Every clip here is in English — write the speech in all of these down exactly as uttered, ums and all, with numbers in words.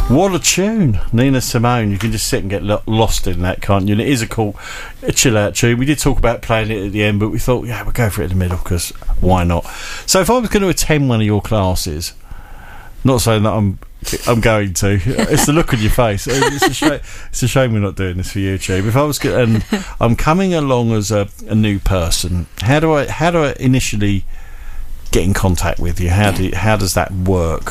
What a tune, Nina Simone. You can just sit and get lo- lost in that, can't you? And it is a cool, a chill out tune. We did talk about playing it at the end, but we thought, yeah, we'll go for it in the middle, because why not? So if I was going to attend one of your classes, not saying that I'm I'm going to, it's the look on your face. It's a shame, it's a shame we're not doing this for YouTube. If I was go- and I'm coming along as a, a new person, how do I how do I initially get in contact with you? How do you, how does that work?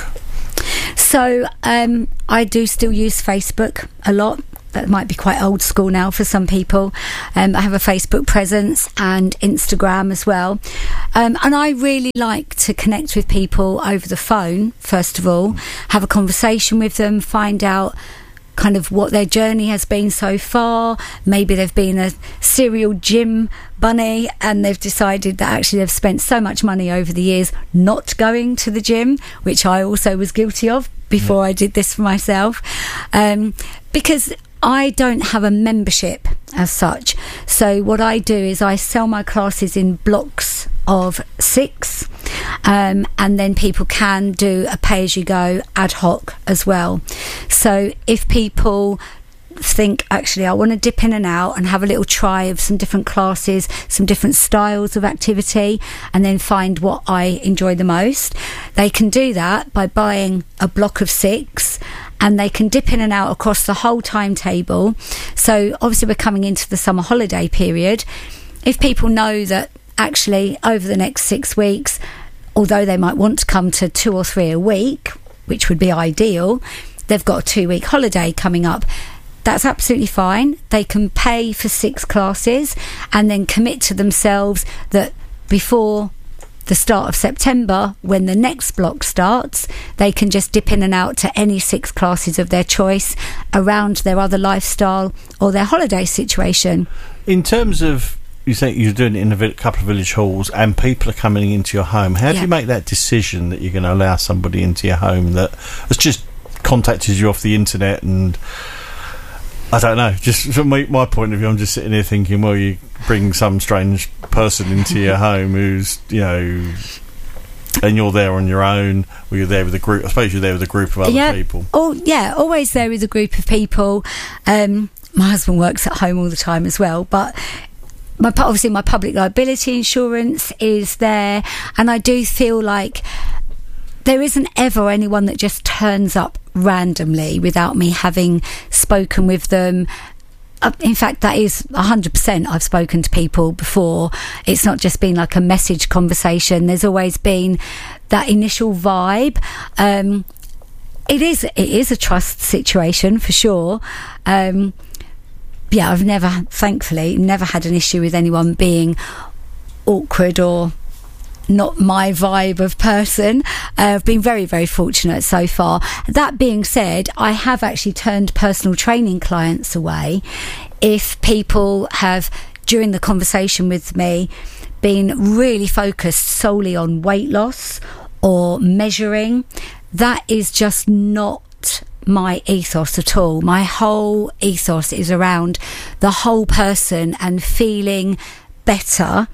So um, I do still use Facebook a lot. That might be quite old school now for some people. Um, I have a Facebook presence and Instagram as well. Um, and I really like to connect with people over the phone, first of all, have a conversation with them, find out kind of what their journey has been so far. Maybe they've been a serial gym bunny and they've decided that actually they've spent so much money over the years not going to the gym, which I also was guilty of before I did this for myself. Um, because I don't have a membership as such. So what I do is I sell my classes in blocks of six, um, and then people can do a pay-as-you-go ad hoc as well. So if people think, actually, I want to dip in and out and have a little try of some different classes, some different styles of activity, and then find what I enjoy the most, they can do that by buying a block of six, and they can dip in and out across the whole timetable. So obviously we're coming into the summer holiday period. If people know that actually over the next six weeks, although they might want to come to two or three a week, which would be ideal, they've got a two-week holiday coming up, that's absolutely fine. They can pay for six classes and then commit to themselves that before the start of September, when the next block starts, they can just dip in and out to any six classes of their choice around their other lifestyle or their holiday situation. In terms of, you say you're doing it in a couple of village halls and people are coming into your home, how do Yeah. you make that decision that you're going to allow somebody into your home that has just contacted you off the internet? And I don't know, just from my, my point of view, I'm just sitting here thinking, well, you bring some strange person into your home who's, you know, and you're there on your own, or you're there with a group. I suppose you're there with a group of other yeah. people. Oh, yeah, always there with a group of people. Um, my husband works at home all the time as well, but my obviously my public liability insurance is there, and I do feel like there isn't ever anyone that just turns up randomly without me having spoken with them. Uh, in fact, that is one hundred percent I've spoken to people before. It's not just been like a message conversation. There's always been that initial vibe. Um, it is it is a trust situation for sure. Um, yeah, I've never, thankfully, never had an issue with anyone being awkward or not my vibe of person. uh, I've been very very fortunate so far. That being said, I have actually turned personal training clients away if people have, during the conversation with me, been really focused solely on weight loss or measuring. That is just not my ethos at all. My whole ethos is around the whole person and feeling better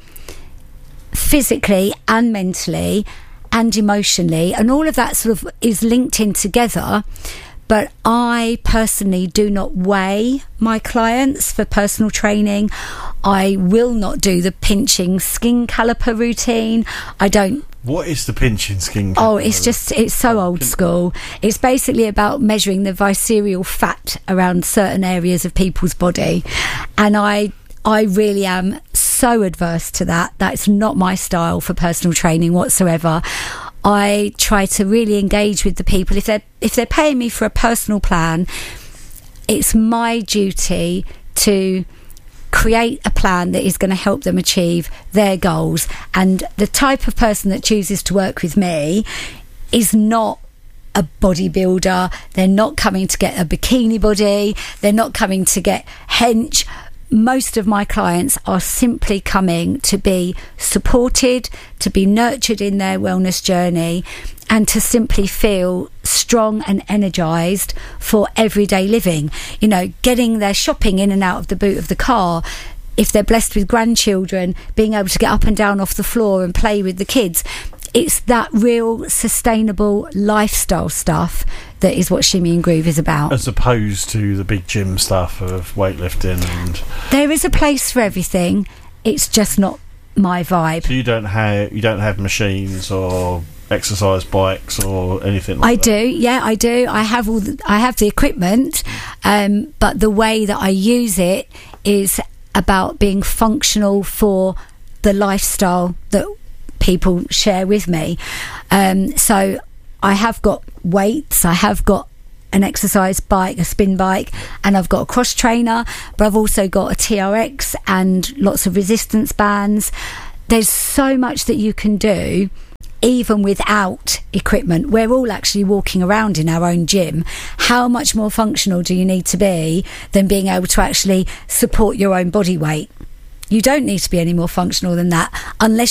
physically and mentally and emotionally, and all of that sort of is linked in together. But I personally do not weigh my clients for personal training. I will not do the pinching skin caliper routine. I don't. What is the pinching skin caliper? Oh, it's just, it's so old school. It's basically about measuring the visceral fat around certain areas of people's body, and I I really am so adverse to that. That's not my style for personal training whatsoever. I try to really engage with the people. If they're, if they're paying me for a personal plan, it's my duty to create a plan that is going to help them achieve their goals. And the type of person that chooses to work with me is not a bodybuilder. They're not coming to get a bikini body. They're not coming to get hench. Most of my clients are simply coming to be supported, to be nurtured in their wellness journey, and to simply feel strong and energised for everyday living. You know, getting their shopping in and out of the boot of the car. If they're blessed with grandchildren, being able to get up and down off the floor and play with the kids. it's that real sustainable lifestyle stuff that is what Shimmy and Groove is about. As opposed to the big gym stuff of weightlifting. And there is a place for everything. It's just not my vibe. So you don't have you don't have machines or exercise bikes or anything like I that? do, yeah, I do. I have all the, I have the equipment, um, but the way that I use it is about being functional for the lifestyle that people share with me. Um, so I have got weights, I have got an exercise bike, a spin bike, and I've got a cross trainer, but I've also got a T R X and lots of resistance bands. There's so much that you can do even without equipment. We're all actually walking around in our own gym. How much more functional do you need to be than being able to actually support your own body weight? You don't need to be any more functional than that, unless